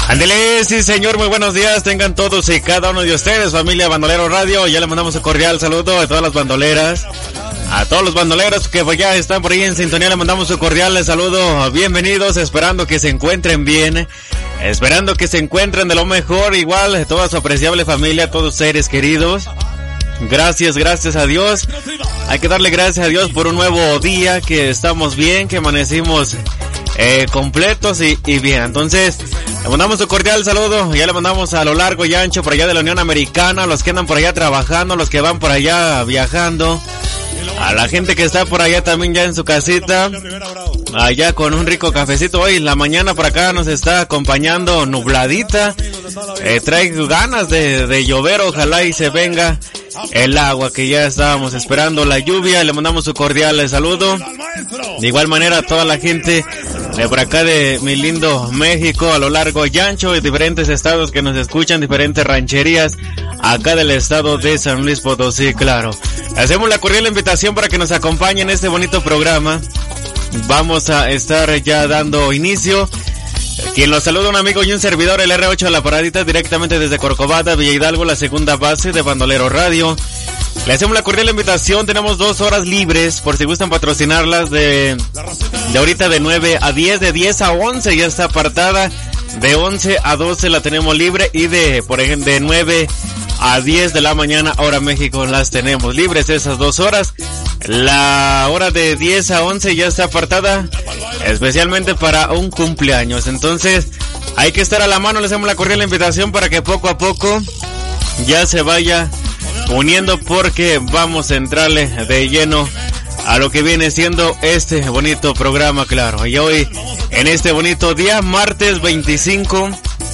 Ándele, sí señor, muy buenos días, tengan todos y cada uno de ustedes, familia Bandolero Radio. Ya le mandamos un cordial saludo a todas las bandoleras, a todos los bandoleros que ya están por ahí en sintonía. Le mandamos un cordial saludo, bienvenidos, esperando que se encuentren bien, esperando que se encuentren de lo mejor. Igual, toda su apreciable familia, todos seres queridos, gracias a Dios. Hay que darle gracias a Dios por un nuevo día, que estamos bien, que amanecimos completos y bien. Entonces, le mandamos un cordial saludo, ya le mandamos a lo largo y ancho por allá de la Unión Americana, los que andan por allá trabajando, los que van por allá viajando, a la gente que está por allá también ya en su casita, allá con un rico cafecito. Hoy la mañana por acá nos está acompañando nubladita, trae ganas de llover, ojalá y se venga el agua, que ya estábamos esperando la lluvia. Le mandamos un cordial saludo, de igual manera a toda la gente de por acá de mi lindo México, a lo largo y ancho, de diferentes estados que nos escuchan, diferentes rancherías acá del estado de San Luis Potosí, claro. Hacemos la cordial invitación para que nos acompañen en este bonito programa. Vamos a estar ya dando inicio. Quien los saluda, un amigo y un servidor, el R8 a la paradita, directamente desde Corcovado, Villa Hidalgo, la segunda base de Bandolero Radio. Le hacemos la cordial invitación, tenemos 2 horas libres, por si gustan patrocinarlas, de ahorita de 9 a 10, de 10 a 11 ya está apartada, de 11 a 12 la tenemos libre, y por ejemplo, de 9 a 10 de la mañana, hora México, las tenemos libres esas 2 horas. La hora de 10 a 11 ya está apartada, especialmente para un cumpleaños. Entonces, hay que estar a la mano. Le hacemos la cordial invitación para que poco a poco ya se vaya uniendo, porque vamos a entrarle de lleno a lo que viene siendo este bonito programa, claro. Y hoy, en este bonito día, martes 25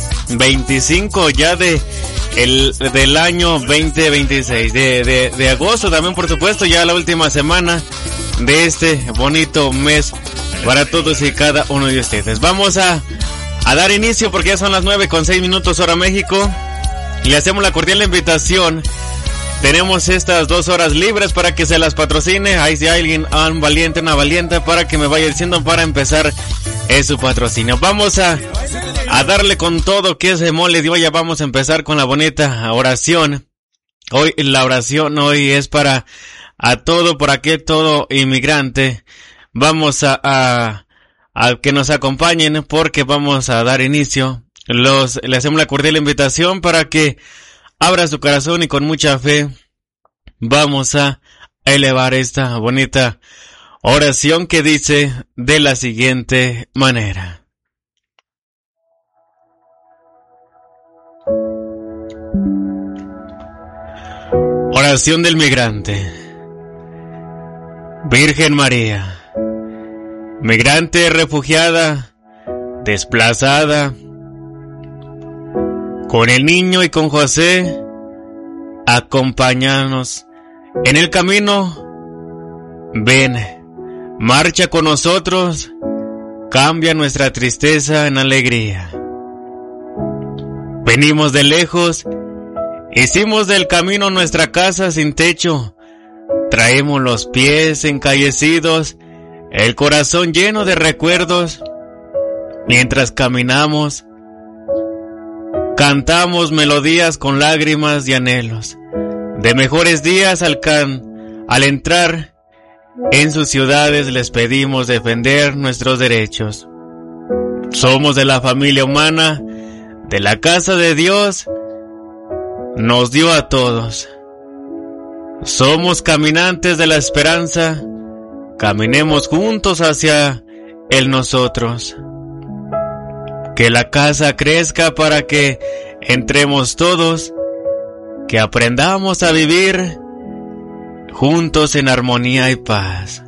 ya del año 2026, de agosto también, por supuesto, ya la última semana de este bonito mes para todos y cada uno de ustedes. Vamos a dar inicio, porque ya son las 9:06 hora México, y le hacemos la cordial invitación. Tenemos estas 2 horas libres para que se las patrocine. Hay si alguien, un valiente, una valiente, para que me vaya diciendo para empezar su patrocinio. Vamos a darle con todo que se mole de hoy. Ya vamos a empezar con la bonita oración. Hoy la oración hoy es para todo inmigrante. Vamos a que nos acompañen, porque vamos a dar inicio. Le hacemos la cordial invitación para que abra su corazón, y con mucha fe vamos a elevar esta bonita oración, que dice de la siguiente manera. Oración del migrante. Virgen María, migrante refugiada, desplazada, con el niño y con José, acompáñanos en el camino. Ven, marcha con nosotros, cambia nuestra tristeza en alegría. Venimos de lejos, hicimos del camino nuestra casa sin techo, traemos los pies encallecidos, el corazón lleno de recuerdos. Mientras caminamos, cantamos melodías con lágrimas y anhelos de mejores días. Al entrar en sus ciudades, les pedimos defender nuestros derechos. Somos de la familia humana, de la casa de Dios, nos dio a todos. Somos caminantes de la esperanza, caminemos juntos hacia el nosotros. Que la casa crezca para que entremos todos, que aprendamos a vivir juntos en armonía y paz.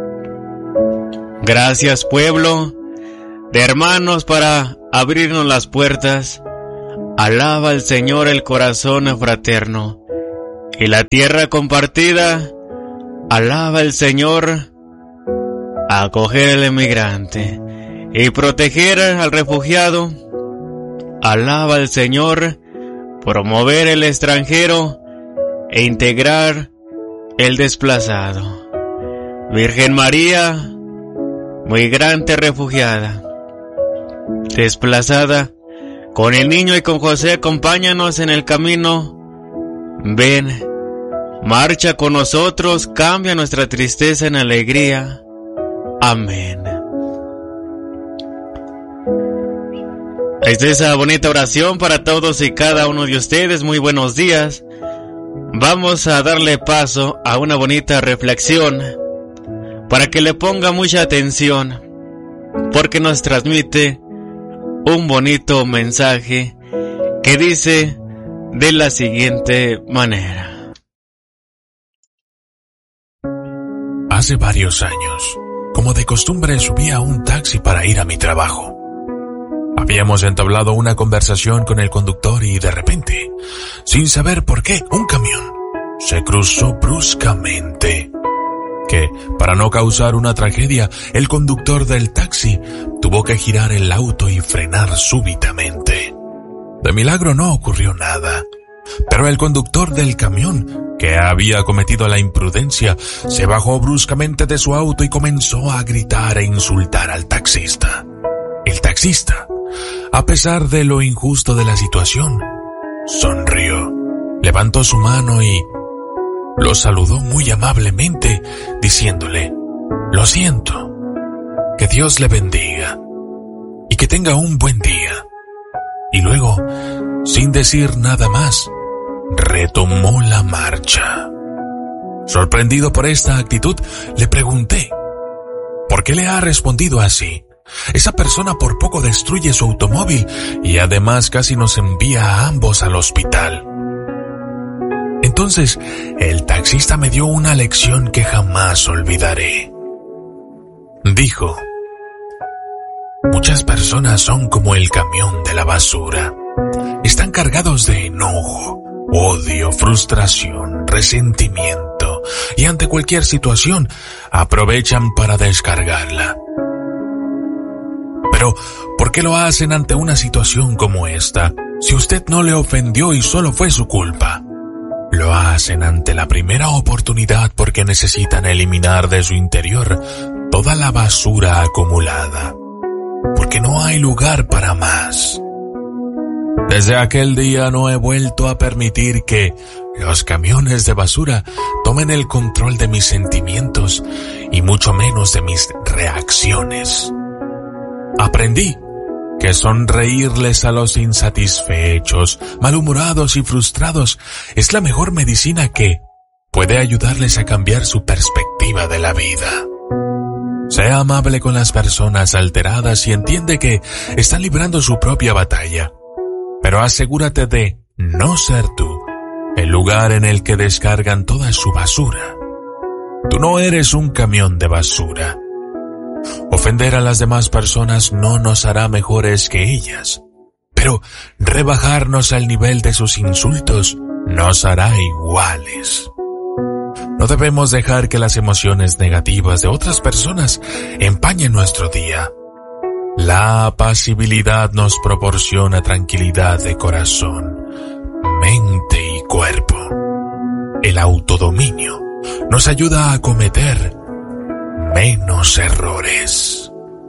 Gracias, pueblo de hermanos, para abrirnos las puertas. Alaba al Señor el corazón fraterno, y la tierra compartida. Alaba al Señor, acoger al emigrante y proteger al refugiado. Alaba al Señor, promover el extranjero e integrar el desplazado. Virgen María, migrante refugiada, desplazada, Con el niño y con José, acompáñanos en el camino. Ven, marcha con nosotros, cambia nuestra tristeza en alegría. Amén. Esta es esa bonita oración para todos y cada uno de ustedes. Muy buenos días. Vamos a darle paso a una bonita reflexión para que le ponga mucha atención, porque nos transmite un bonito mensaje que dice de la siguiente manera. Hace varios años, como de costumbre, subí a un taxi para ir a mi trabajo. Habíamos entablado una conversación con el conductor y de repente, sin saber por qué, un camión se cruzó bruscamente. Que, para no causar una tragedia, el conductor del taxi tuvo que girar el auto y frenar súbitamente. De milagro no ocurrió nada, pero el conductor del camión, que había cometido la imprudencia, se bajó bruscamente de su auto y comenzó a gritar e insultar al taxista. El taxista, a pesar de lo injusto de la situación, sonrió, levantó su mano y lo saludó muy amablemente, diciéndole: «Lo siento, que Dios le bendiga y que tenga un buen día». Y luego, sin decir nada más, retomó la marcha. Sorprendido por esta actitud, le pregunté: ¿por qué le ha respondido así? Esa persona por poco destruye su automóvil y además casi nos envía a ambos al hospital. Entonces, el taxista me dio una lección que jamás olvidaré. Dijo: muchas personas son como el camión de la basura. Están cargados de enojo, odio, frustración, resentimiento y ante cualquier situación aprovechan para descargarla. Pero, ¿por qué lo hacen ante una situación como esta, si usted no le ofendió y solo fue su culpa? Lo hacen ante la primera oportunidad porque necesitan eliminar de su interior toda la basura acumulada, porque no hay lugar para más. Desde aquel día no he vuelto a permitir que los camiones de basura tomen el control de mis sentimientos y mucho menos de mis reacciones. Aprendí que sonreírles a los insatisfechos, malhumorados y frustrados es la mejor medicina que puede ayudarles a cambiar su perspectiva de la vida. Sea amable con las personas alteradas y entiende que están librando su propia batalla, pero asegúrate de no ser tú el lugar en el que descargan toda su basura. Tú no eres un camión de basura. Ofender a las demás personas no nos hará mejores que ellas, pero rebajarnos al nivel de sus insultos nos hará iguales. No debemos dejar que las emociones negativas de otras personas empañen nuestro día. La apacibilidad nos proporciona tranquilidad de corazón, mente y cuerpo. El autodominio nos ayuda a cometer menos errores.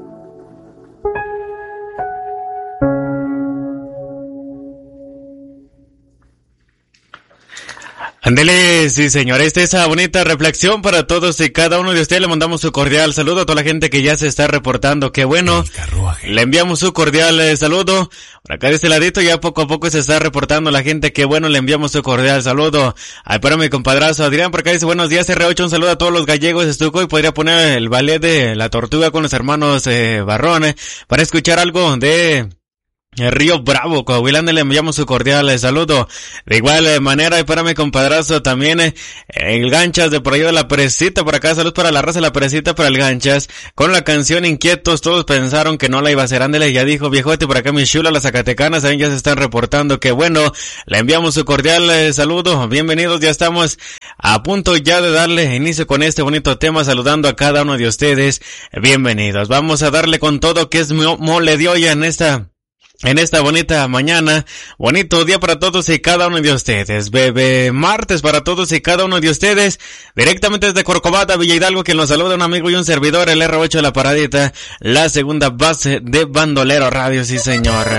Ándele, sí señor, esta es esa bonita reflexión para todos y cada uno de ustedes. Le mandamos su cordial saludo a toda la gente que ya se está reportando, qué bueno. Le enviamos su cordial saludo. Por acá de este ladito ya poco a poco se está reportando la gente, qué bueno, le enviamos su cordial saludo. Ay, para mi compadrazo Adrián, por acá dice: buenos días R8, un saludo a todos los gallegos de Estuco, y podría poner el ballet de La Tortuga con los hermanos Barrón, para escuchar algo de el Río Bravo, Coahuila. Le enviamos su cordial saludo. De igual manera, y para mi compadrazo también, el Ganchas de por allá de La Presita, por acá, saludos para la raza de La Presita, para el Ganchas, con la canción Inquietos. Todos pensaron que no la iba a hacer, ándele, ya dijo viejote. Por acá mi chula, las Zacatecanas, también ya se están reportando, que bueno, le enviamos su cordial saludo. Bienvenidos, ya estamos a punto ya de darle inicio con este bonito tema, saludando a cada uno de ustedes. Bienvenidos, vamos a darle con todo, que es mole de olla en esta bonita mañana. Bonito día para todos y cada uno de ustedes. Bebé martes para todos y cada uno de ustedes. Directamente desde Corcovado, Villa Hidalgo, quien nos saluda, un amigo y un servidor, el R8 de la Paradita, la segunda base de Bandolero Radio, sí señor.